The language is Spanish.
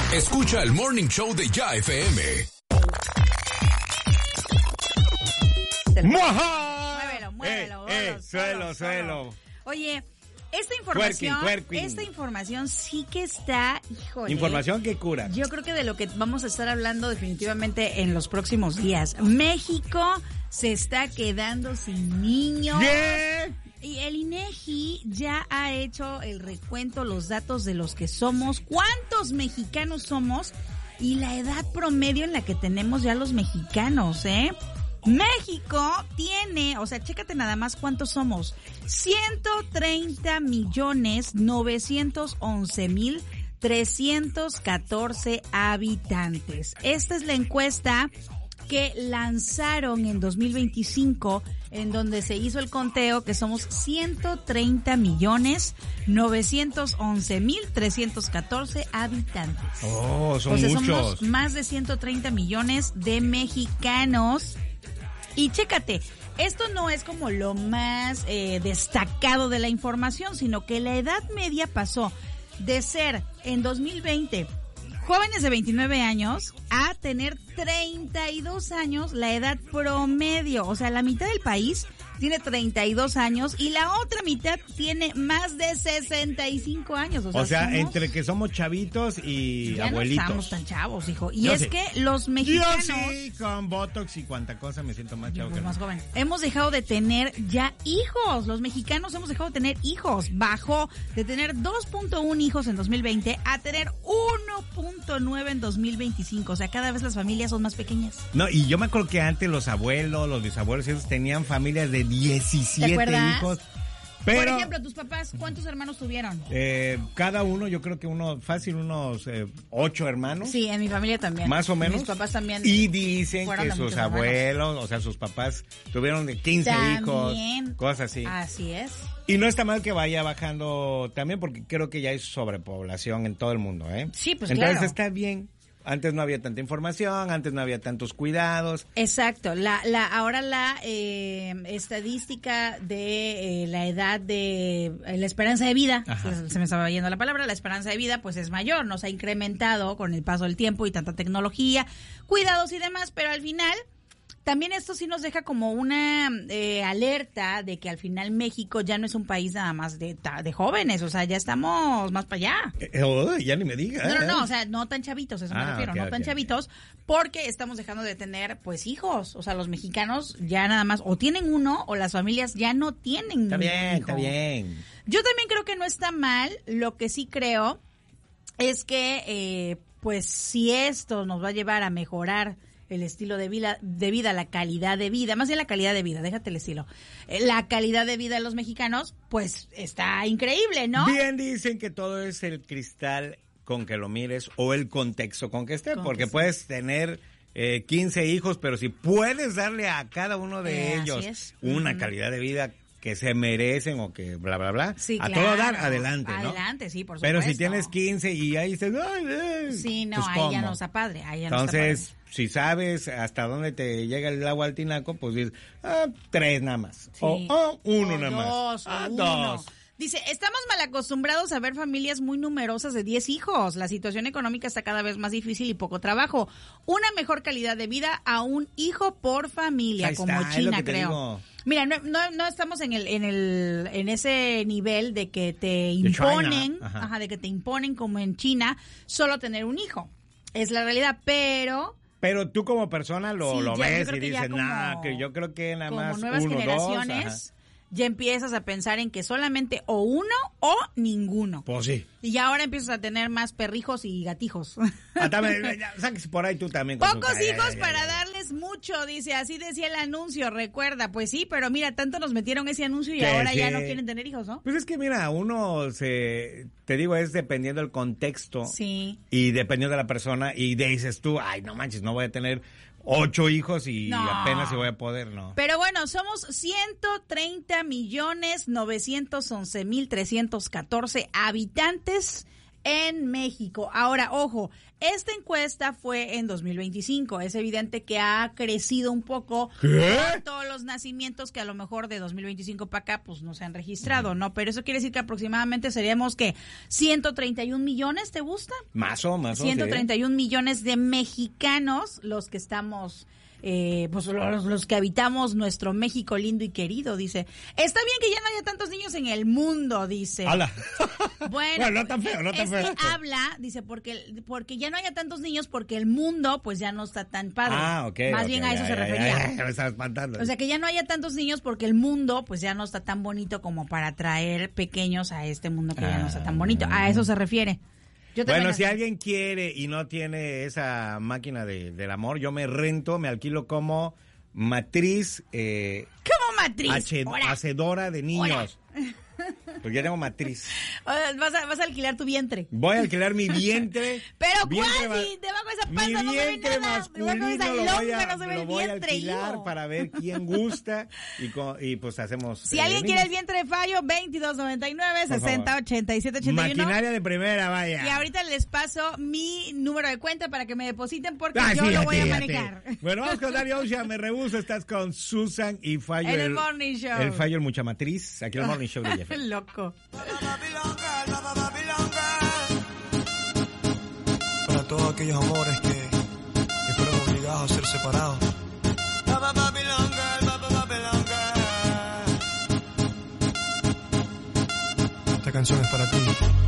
Escucha el Morning Show de Ya FM. Muévelo. Suelo. Oye, esta información sí que está, híjole. Información que cura. Yo creo que de lo que vamos a estar hablando definitivamente en los próximos días. México se está quedando sin niños. Yeah. Y el INEGI ya ha hecho el recuento, los datos de los que somos, cuántos mexicanos somos y la edad promedio en la que tenemos ya los mexicanos, México tiene, o sea, chécate nada más cuántos somos, 130,911,314 habitantes. Esta es la encuesta que lanzaron en 2025, en donde se hizo el conteo que somos 130,911,314 habitantes. Oh, son muchos. Somos más de 130 millones de mexicanos. Y chécate, esto no es como lo más destacado de la información, sino que la edad media pasó de ser en 2020 jóvenes de 29 años a tener 32 años la edad promedio. O sea, la mitad del país tiene 32 años y la otra mitad tiene más de 65 años. O sea entre que somos chavitos y ya abuelitos. No estamos tan chavos, hijo. Y Yo es sí. que los mexicanos... Yo sí, con Botox y cuanta cosa me siento más chavo que más joven. Hemos dejado de tener ya hijos. Los mexicanos hemos dejado de tener hijos. Bajó de tener 2.1 hijos en 2020 a tener 1.9 en 2025. O sea, cada vez las familias son más pequeñas. No, y yo me acuerdo que antes los abuelos, los bisabuelos, ellos tenían familias de 17 hijos. Pero, por ejemplo, tus papás, ¿cuántos hermanos tuvieron? Cada uno, yo creo que unos 8 hermanos. Sí, en mi familia también. Más o menos. Mis papás también. Y dicen que sus abuelos, o sea, sus papás tuvieron de 15 hijos, cosas así. Así es. Y no está mal que vaya bajando también, porque creo que ya hay sobrepoblación en todo el mundo, Sí, pues Entonces claro. está bien. Antes no había tanta información, antes no había tantos cuidados. Exacto. Ahora la estadística de la edad de la esperanza de vida, se me estaba yendo la palabra, la esperanza de vida pues es mayor, nos ha incrementado con el paso del tiempo y tanta tecnología, cuidados y demás, pero al final también esto sí nos deja como una alerta de que al final México ya no es un país nada más de jóvenes, o sea, ya estamos más para allá. Ya ni me digas. No, o sea, no tan chavitos, eso me refiero, no tan chavitos, porque estamos dejando de tener, pues, hijos. O sea, los mexicanos ya nada más o tienen uno o las familias ya no tienen Está bien, hijo. está bien. Yo también creo que no está mal, lo que sí creo es que, pues, si esto nos va a llevar a mejorar el estilo de vida, la calidad de vida, más bien la calidad de vida, déjate el estilo. La calidad de vida de los mexicanos, pues está increíble, ¿no? Bien dicen que todo es el cristal con que lo mires o el contexto con que esté, porque puedes tener 15 hijos, pero si puedes darle a cada uno de ellos una calidad de vida que se merecen o que bla, bla, bla, sí, a claro. todo dar, adelante, ¿no? Adelante, sí, por supuesto. Pero si tienes 15 y ahí dices, sí, no, pues, ahí ¿cómo? ya no está padre, ahí ya Entonces, no está padre. Si sabes hasta dónde te llega el agua al tinaco, pues dices, 3 nada más, Sí. o 1 nada dos, más, o 2. Dice, estamos mal acostumbrados a ver familias muy numerosas de 10 hijos. La situación económica está cada vez más difícil y poco trabajo. Una mejor calidad de vida a un hijo por familia, Ahí como está, China, es lo que te creo. digo. Mira, no estamos en ese nivel de que te imponen, de que te imponen como en China, solo tener un hijo. Es la realidad, pero tú como persona lo ves y dices, que yo creo que nada más como nuevas 1, 2. generaciones, ya empiezas a pensar en que solamente o uno o ninguno. Pues sí. Y ahora empiezas a tener más perrijos y gatijos. Sáquese por ahí tú también. Pocos hijos para darles mucho, dice, así decía el anuncio, recuerda. Pues sí, pero mira, tanto nos metieron ese anuncio y ahora ya no quieren tener hijos, ¿no? Pues es que mira, te digo, es dependiendo del contexto. Sí. Y dependiendo de la persona, y dices tú, ay, no manches, no voy a tener 8 hijos y apenas si voy a poder, no. Pero bueno, somos 130,911,314 habitantes en México. Ahora, ojo, esta encuesta fue en 2025. Es evidente que ha crecido un poco por todos los nacimientos que a lo mejor de 2025 para acá pues no se han registrado, ¿no? Pero eso quiere decir que aproximadamente seríamos que 131 millones, ¿te gusta? Más o menos. 131 millones de mexicanos los que estamos... pues los que habitamos nuestro México lindo y querido, dice. Está bien que ya no haya tantos niños en el mundo, dice. ¡Hala! Bueno, no tan feo, no tan feo. Que habla, dice, porque ya no haya tantos niños porque el mundo pues ya no está tan padre. Más bien a eso se refería. Me estaba espantando. O sea, que ya no haya tantos niños porque el mundo pues ya no está tan bonito como para traer pequeños a este mundo que ya no está tan bonito. A eso se refiere. Bueno, si alguien quiere y no tiene esa máquina del amor, yo me rento, me alquilo como matriz. ¿Cómo matriz? Hacedora de niños. Porque ya tengo matriz. Vas a alquilar tu vientre. Voy a alquilar mi vientre. Pero ¿cuál? Debajo de esa panza no se ve nada. Masculino lo voy a alquilar para ver quién gusta y pues hacemos. Si alguien quiere el vientre de Fallo, 2299-608781. Maquinaria de primera, vaya. Y ahorita les paso mi número de cuenta para que me depositen porque yo lo voy a manejar. Bueno, vamos con Dario Ocean, me rehuso. Estás con Susan y Fallo. En el Morning Show. El Fallo, el mucha matriz. Aquí el Morning Show de Jeff. Loco. Para todos aquellos amores que fueron obligados a ser separados. Esta canción es para ti.